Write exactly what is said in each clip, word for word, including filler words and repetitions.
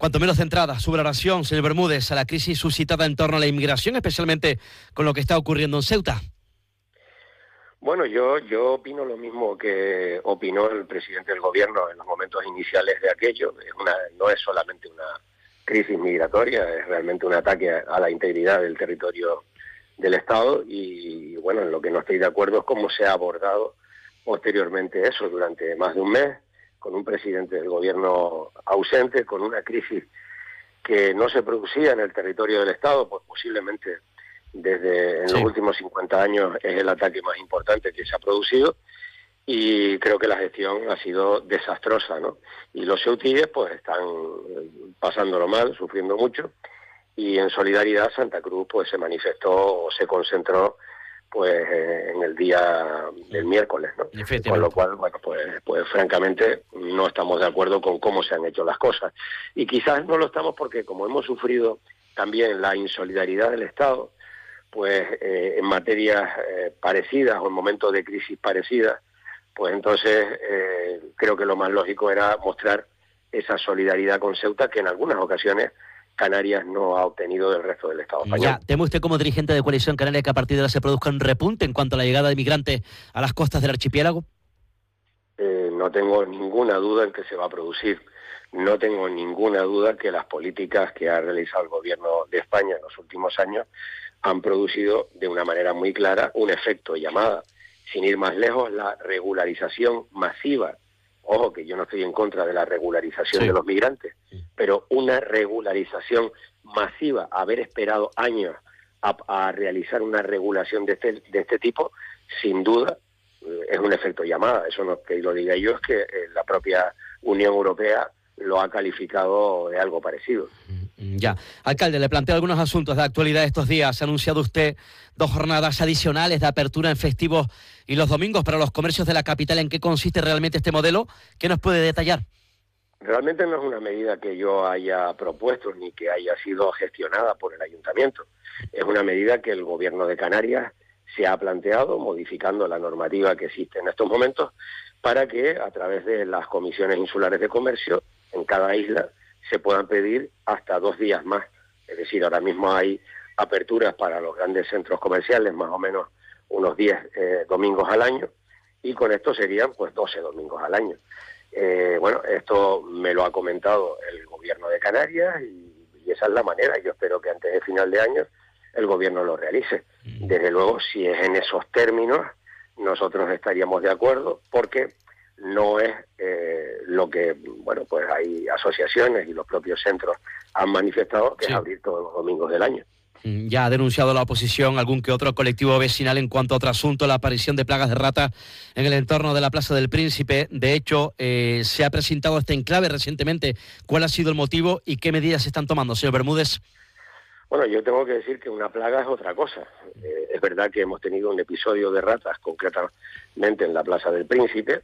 cuanto menos centrada su valoración, señor Bermúdez, a la crisis suscitada en torno a la inmigración, especialmente con lo que está ocurriendo en Ceuta. Bueno, yo yo opino lo mismo que opinó el presidente del gobierno en los momentos iniciales de aquello. Es una, no es solamente una crisis migratoria, es realmente un ataque a, a la integridad del territorio del Estado y, bueno, en lo que no estoy de acuerdo es cómo se ha abordado posteriormente eso durante más de un mes, con un presidente del gobierno ausente, con una crisis que no se producía en el territorio del Estado, pues posiblemente desde en sí. los últimos cincuenta años es el ataque más importante que se ha producido y creo que la gestión ha sido desastrosa, ¿no? Y los ceutíes pues están pasándolo mal, sufriendo mucho y en solidaridad Santa Cruz pues se manifestó o se concentró pues en el día del miércoles, ¿no? Con lo cual, bueno, pues, pues francamente no estamos de acuerdo con cómo se han hecho las cosas. Y quizás no lo estamos porque como hemos sufrido también la insolidaridad del Estado, pues eh, en materias eh, parecidas o en momentos de crisis parecidas, pues entonces eh, creo que lo más lógico era mostrar esa solidaridad con Ceuta que en algunas ocasiones Canarias no ha obtenido del resto del Estado español. Ya, ¿teme usted como dirigente de Coalición Canaria que a partir de ahora se produzca un repunte en cuanto a la llegada de migrantes a las costas del archipiélago? Eh, no tengo ninguna duda en que se va a producir. No tengo ninguna duda que las políticas que ha realizado el gobierno de España en los últimos años han producido de una manera muy clara un efecto llamada, sin ir más lejos, la regularización masiva. Ojo, que yo no estoy en contra de la regularización sí. de los migrantes, pero una regularización masiva, haber esperado años a, a realizar una regulación de este, de este tipo, sin duda, es un efecto llamada. Eso no es que lo diga yo, es que la propia Unión Europea lo ha calificado de algo parecido. Ya. Alcalde, le planteo algunos asuntos de actualidad estos días. Ha anunciado usted dos jornadas adicionales de apertura en festivos y los domingos para los comercios de la capital. ¿En qué consiste realmente este modelo? ¿Qué nos puede detallar? Realmente no es una medida que yo haya propuesto ni que haya sido gestionada por el ayuntamiento. Es una medida que el gobierno de Canarias se ha planteado, modificando la normativa que existe en estos momentos, para que a través de las comisiones insulares de comercio en cada isla se puedan pedir hasta dos días más. Es decir, ahora mismo hay aperturas para los grandes centros comerciales, más o menos unos diez eh, domingos al año, y con esto serían pues doce domingos al año. Eh, bueno, esto me lo ha comentado el gobierno de Canarias y, y esa es la manera. Yo espero que antes de final de año el gobierno lo realice. Desde luego, si es en esos términos, nosotros estaríamos de acuerdo, porque no es eh, lo que, bueno, pues hay asociaciones y los propios centros han manifestado, que sí. es abrir todos los domingos del año. Ya ha denunciado la oposición algún que otro colectivo vecinal en cuanto a otro asunto, la aparición de plagas de ratas en el entorno de la Plaza del Príncipe. De hecho, eh, se ha presentado este enclave recientemente. ¿Cuál ha sido el motivo y qué medidas se están tomando, señor Bermúdez? Bueno, yo tengo que decir que una plaga es otra cosa. Eh, es verdad que hemos tenido un episodio de ratas, concretamente en la Plaza del Príncipe,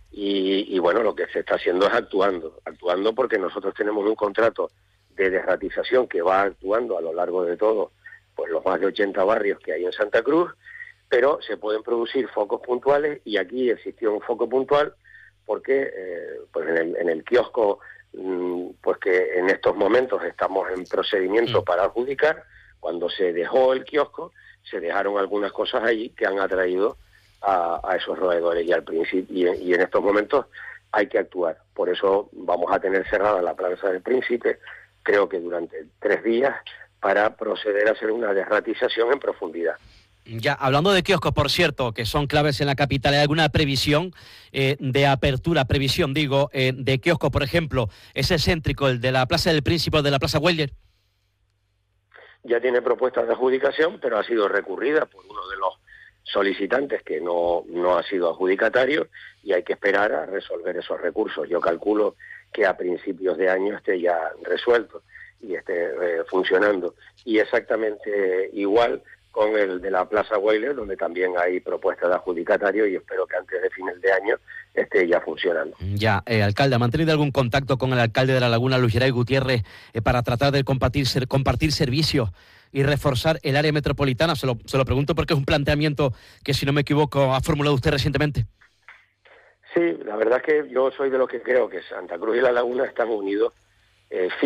y, y bueno, lo que se está haciendo es actuando, actuando porque nosotros tenemos un contrato de desratización que va actuando a lo largo de todo, pues los más de ochenta barrios que hay en Santa Cruz, pero se pueden producir focos puntuales y aquí existió un foco puntual porque eh, pues en el, en el kiosco, mmm, pues que en estos momentos estamos en procedimiento para adjudicar, cuando se dejó el kiosco, se dejaron algunas cosas allí que han atraído a, a esos roedores y al Príncipe, y, y en estos momentos hay que actuar. Por eso vamos a tener cerrada la Plaza del Príncipe, creo que durante tres días, para proceder a hacer una desratización en profundidad. Ya, hablando de kioscos, por cierto, que son claves en la capital, ¿hay alguna previsión eh, de apertura, previsión, digo, eh, de kioscos, por ejemplo, ese céntrico, el de la Plaza del Príncipe o de la Plaza Güell? Ya tiene propuestas de adjudicación, pero ha sido recurrida por uno de los solicitantes que no, no ha sido adjudicatario y hay que esperar a resolver esos recursos. Yo calculo que a principios de año esté ya resuelto y esté eh, funcionando. Y exactamente igual con el de la Plaza Güell, donde también hay propuestas de adjudicatario y espero que antes de final de año esté ya funcionando. Ya, eh, alcalde, ¿ha mantenido algún contacto con el alcalde de La Laguna, Luis Geray Gutiérrez, eh, para tratar de compartir, ser, compartir servicios y reforzar el área metropolitana? Se lo, se lo pregunto porque es un planteamiento que, si no me equivoco, ha formulado usted recientemente. Sí, la verdad es que yo soy de los que creo que Santa Cruz y La Laguna están unidos eh,